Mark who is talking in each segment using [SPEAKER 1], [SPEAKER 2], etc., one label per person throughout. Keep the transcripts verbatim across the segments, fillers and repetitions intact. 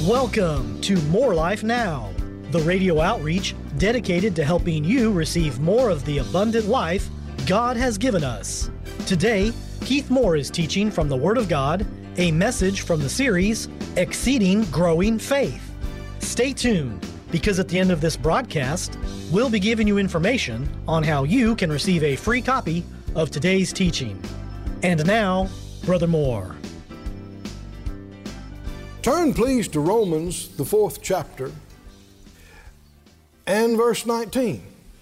[SPEAKER 1] Welcome to More Life Now, the radio outreach dedicated to helping you receive more of the abundant life God has given us. Today, Keith Moore is teaching from the Word of God, a message from the series, Exceeding Growing Faith. Stay tuned, because at the end of this broadcast, we'll be giving you information on how you can receive a free copy of today's teaching. And now, Brother Moore.
[SPEAKER 2] Turn please to Romans, the fourth chapter, and verse nineteen.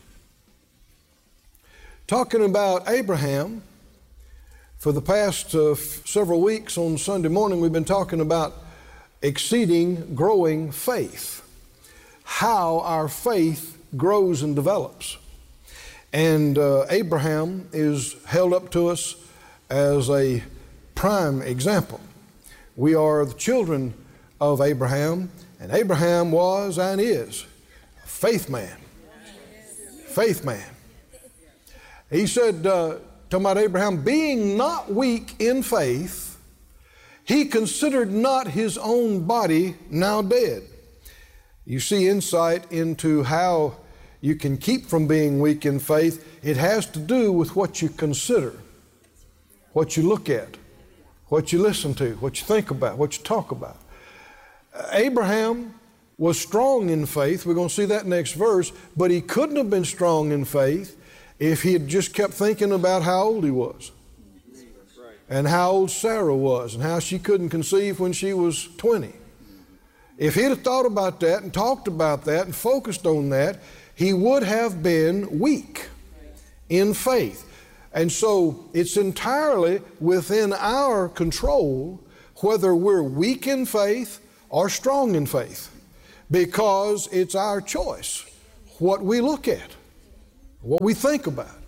[SPEAKER 2] Talking about Abraham, for the past uh, f- several weeks on Sunday morning, we've been talking about exceeding growing faith, how our faith grows and develops. And uh, Abraham is held up to us as a prime example. We are the children of Abraham, and Abraham was and is a faith man. Faith man. He said, uh, talking about Abraham, being not weak in faith, he considered not his own body now dead. You see insight into how you can keep from being weak in faith. It has to do with what you consider, what you look at, what you listen to, what you think about, what you talk about. Uh, Abraham was strong in faith. We're going to see that next verse. But he couldn't have been strong in faith if he had just kept thinking about how old he was, and how old Sarah was, and how she couldn't conceive when she was twenty. If he'd have thought about that and talked about that and focused on that, he would have been weak in faith. And so it's entirely within our control whether we're weak in faith or strong in faith, because it's our choice what we look at, what we think about.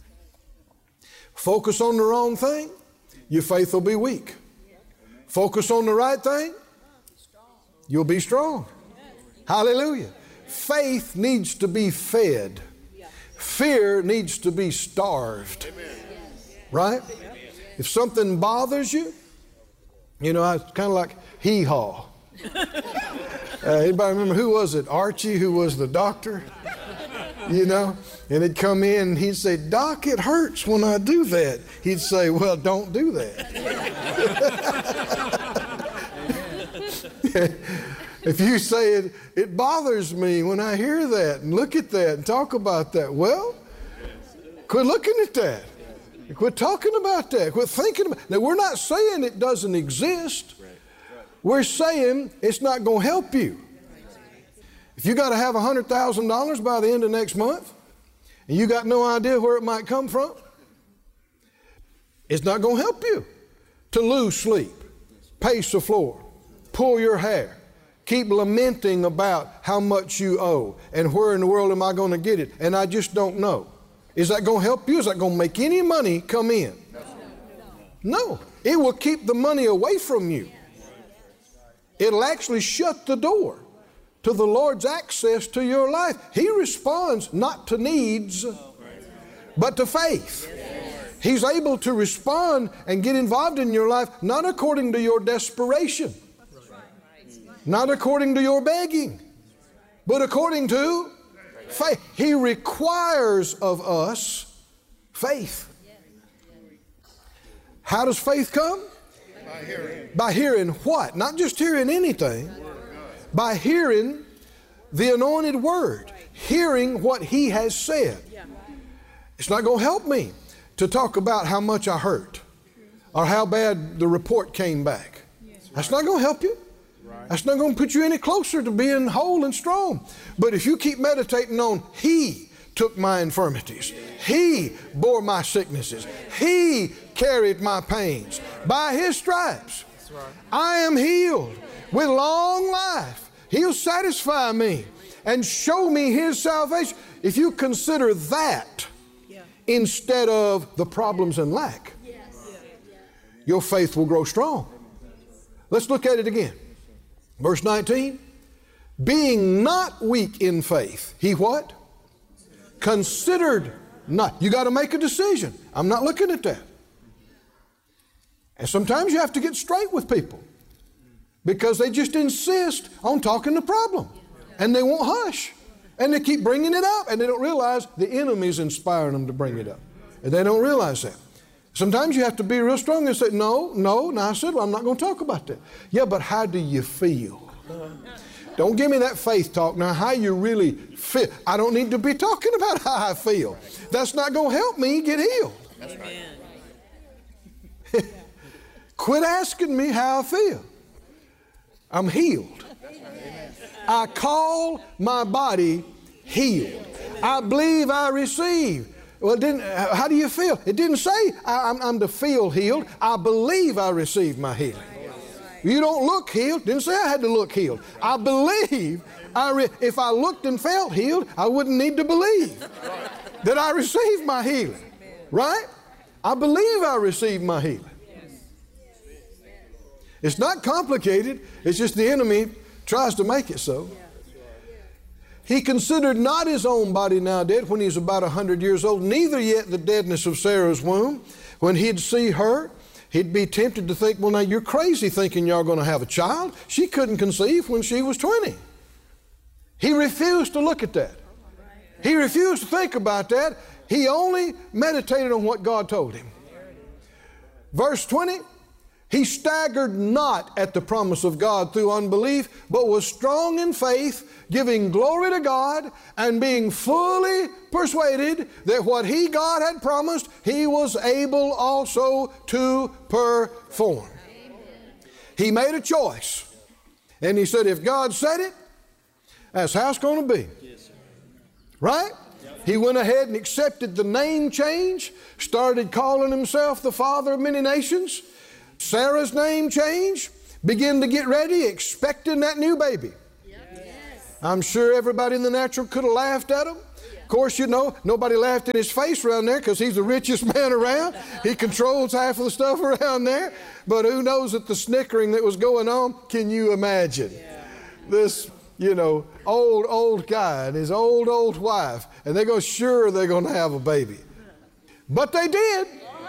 [SPEAKER 2] Focus on the wrong thing, your faith will be weak. Focus on the right thing, you'll be strong. Hallelujah. Faith needs to be fed. Fear needs to be starved. Right? If something bothers you, you know, it's kind of like hee-haw. Uh, anybody remember, who was it? Archie, who was the doctor? You know? And he'd come in and he'd say, "Doc, it hurts when I do that." He'd say, "Well, don't do that." If you say it, it bothers me when I hear that and look at that and talk about that. Well, quit looking at that. Quit talking about that. Quit thinking about it. Now, we're not saying it doesn't exist. We're saying it's not going to help you. If you got to have one hundred thousand dollars by the end of next month and you got no idea where it might come from, it's not going to help you to lose sleep, pace the floor, pull your hair, keep lamenting about how much you owe and where in the world am I going to get it, and I just don't know. Is that going to help you? Is that going to make any money come in? No. It will keep the money away from you. It'll actually shut the door to the Lord's access to your life. He responds not to needs, but to faith. He's able to respond and get involved in your life, not according to your desperation, not according to your begging, but according to faith. He requires of us faith. How does faith come? By hearing. By hearing what? Not just hearing anything. By hearing the anointed word. Hearing what he has said. It's not going to help me to talk about how much I hurt or how bad the report came back. That's not going to help you. That's not going to put you any closer to being whole and strong. But if you keep meditating on he took my infirmities, he bore my sicknesses, he carried my pains. By his stripes, I am healed with long life. He'll satisfy me and show me his salvation. If you consider that instead of the problems and lack, your faith will grow strong. Let's look at it again. Verse nineteen, being not weak in faith, he what? Considered not. You got to make a decision. I'm not looking at that. And sometimes you have to get straight with people, because they just insist on talking the problem. And they won't hush. And they keep bringing it up, and they don't realize the enemy's inspiring them to bring it up. And they don't realize that. Sometimes you have to be real strong and say, no, no. Now I said, well, I'm not going to talk about that. Yeah, but how do you feel? Don't give me that faith talk. Now, how you really feel. I don't need to be talking about how I feel. That's not going to help me get healed. That's right. Quit asking me how I feel. I'm healed. I call my body healed. I believe I receive. Well, it didn't, how do you feel? It didn't say I, I'm, I'm to feel healed. I believe I received my healing. You don't look healed. Didn't say I had to look healed. I believe. I re, if I looked and felt healed, I wouldn't need to believe that I received my healing. Right? I believe I received my healing. It's not complicated. It's just the enemy tries to make it so. He considered not his own body now dead when he was about a hundred years old, neither yet the deadness of Sarah's womb. When he'd see her, he'd be tempted to think, well, now you're crazy thinking you're going to have a child. She couldn't conceive when she was twenty. He refused to look at that. He refused to think about that. He only meditated on what God told him. Verse twenty, he staggered not at the promise of God through unbelief, but was strong in faith, giving glory to God, and being fully persuaded that what he, God, had promised, he was able also to perform. He made a choice. And he said, if God said it, that's how it's going to be. Right? He went ahead and accepted the name change, started calling himself the father of many nations. Sarah's name changed, began to get ready, expecting that new baby. I'm sure everybody in the natural could have laughed at him. Of course, you know, nobody laughed in his face around there because he's the richest man around. He controls half of the stuff around there. But who knows at the snickering that was going on? Can you imagine? This, you know, old, old guy and his old, old wife. And they go, sure, they're going to have a baby. But they did.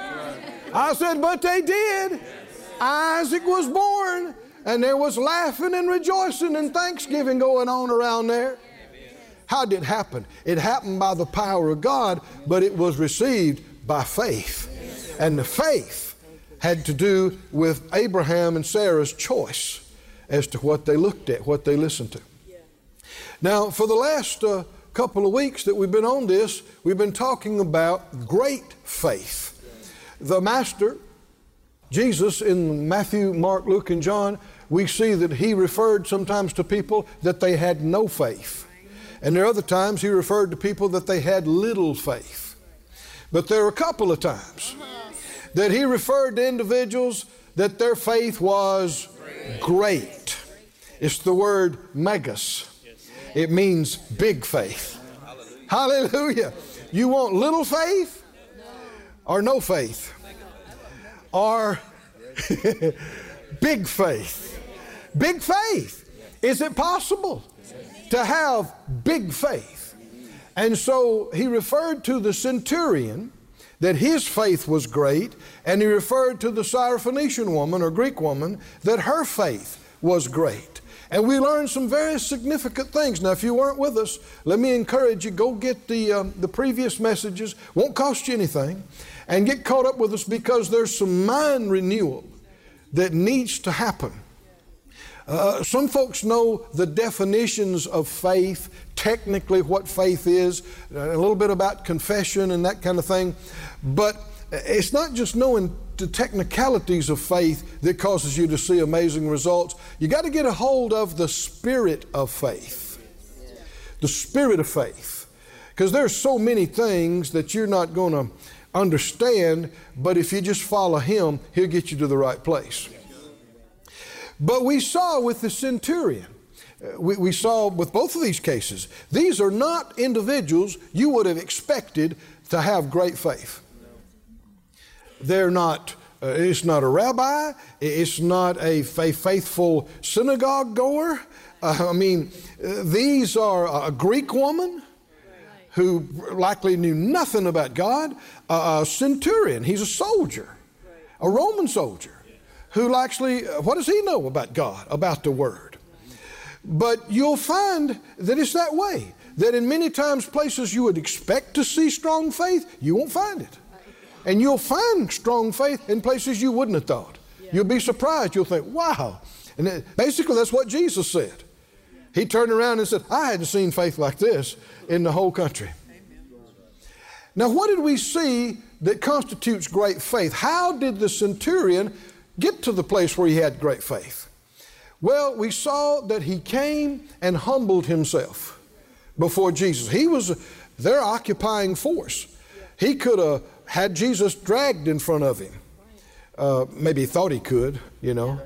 [SPEAKER 2] I said, but they did. Isaac was born, and there was laughing and rejoicing and thanksgiving going on around there. How did it happen? It happened by the power of God, but it was received by faith. And the faith had to do with Abraham and Sarah's choice as to what they looked at, what they listened to. Now, for the last uh, couple of weeks that we've been on this, we've been talking about great faith. The Master, Jesus, in Matthew, Mark, Luke, and John, we see that he referred sometimes to people that they had no faith. And there are other times he referred to people that they had little faith. But there are a couple of times that he referred to individuals that their faith was great. It's the word megas. It means big faith. Hallelujah. You want little faith or no faith? Or big faith? Big faith. Is it possible to have big faith? And so he referred to the centurion that his faith was great, and he referred to the Syrophoenician woman or Greek woman that her faith was great. And we learned some very significant things. Now, if you weren't with us, let me encourage you, go get the, um, the previous messages. Won't cost you anything. And get caught up with us because there's some mind renewal that needs to happen. Uh, some folks know the definitions of faith, technically what faith is, a little bit about confession and that kind of thing. But it's not just knowing the technicalities of faith that causes you to see amazing results. You got to get a hold of the spirit of faith. The spirit of faith. Because there's so many things that you're not going to understand, but if you just follow him, he'll get you to the right place. But we saw with the centurion, we, we saw with both of these cases, these are not individuals you would have expected to have great faith. They're not, uh, it's not a rabbi, it's not a, a faithful synagogue goer. Uh, I mean, uh, these are a Greek woman who likely knew nothing about God, a centurion, he's a soldier, a Roman soldier, who actually, what does he know about God, about the Word? But you'll find that it's that way, that in many times places you would expect to see strong faith, you won't find it. And you'll find strong faith in places you wouldn't have thought. You'll be surprised. You'll think, wow. And it, basically that's what Jesus said. He turned around and said, I hadn't seen faith like this in the whole country. Now, what did we see that constitutes great faith? How did the centurion get to the place where he had great faith? Well, we saw that he came and humbled himself before Jesus. He was their occupying force. He could have had Jesus dragged in front of him. Uh, maybe he thought he could, you know.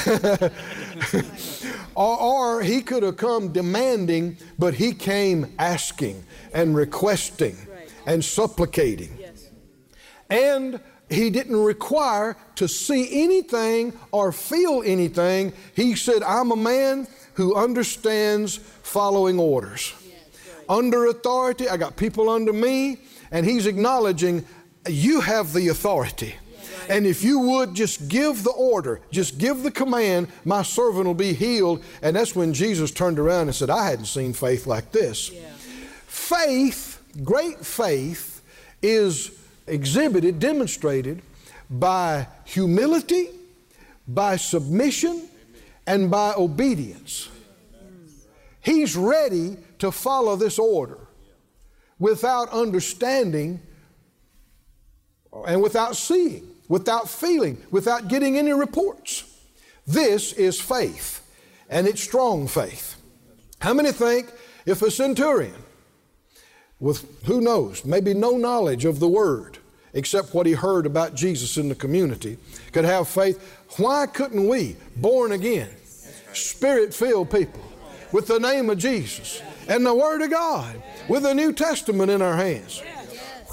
[SPEAKER 2] or, or he could have come demanding, but he came asking and requesting and supplicating. And he didn't require to see anything or feel anything. He said, I'm a man who understands following orders. Under authority, I got people under me, and he's acknowledging you have the authority. And if you would just give the order, just give the command, my servant will be healed. And that's when Jesus turned around and said, I hadn't seen faith like this. Yeah. Faith, great faith, is exhibited, demonstrated by humility, by submission, and by obedience. He's ready to follow this order without understanding and without seeing, without feeling, without getting any reports. This is faith, and it's strong faith. How many think if a centurion with, who knows, maybe no knowledge of the Word except what he heard about Jesus in the community, could have faith, why couldn't we, born again, Spirit-filled people, with the name of Jesus and the Word of God, with the New Testament in our hands,